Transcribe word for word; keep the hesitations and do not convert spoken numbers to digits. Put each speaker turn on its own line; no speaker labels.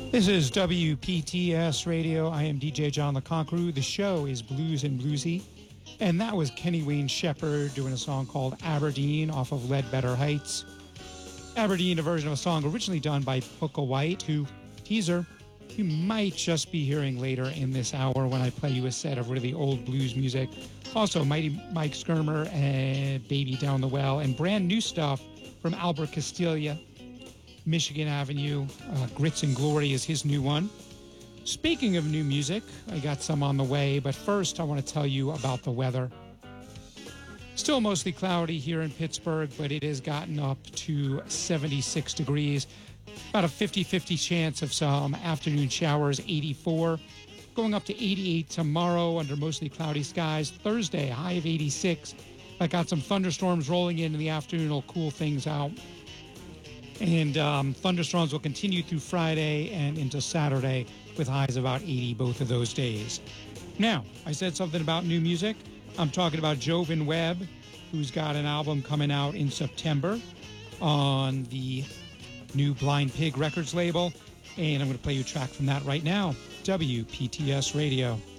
This is W P T S Radio. I am D J John the Conqueror. The show is Blues and Bluesy. And that was Kenny Wayne Shepherd doing a song called Aberdeen off of Ledbetter Heights. Aberdeen, a version of a song originally done by Booker White, who, teaser, you might just be hearing later in this hour when I play you a set of really old blues music. Also, Mighty Mike Skirmer and Baby Down the Well, and brand new stuff from Albert Castiglia, Michigan Avenue. Uh, Grits and Glory is his new one. Speaking of new music, I got some on the way, but first I want to tell you about the weather. Still mostly cloudy here in Pittsburgh, but it has gotten up to seventy-six degrees. About a fifty-fifty chance of some afternoon showers, eighty-four. Going up to eighty-eight tomorrow under mostly cloudy skies. Thursday, high of eighty-six. I got some thunderstorms rolling in in the afternoon. It'll cool things out. And um, thunderstorms will continue through Friday and into Saturday with highs about eighty both of those days. Now, I said something about new music. I'm talking about Jovan Webb, who's got an album coming out in September on the new Blind Pig Records label. And I'm going to play you a track from that right now. W P T S Radio.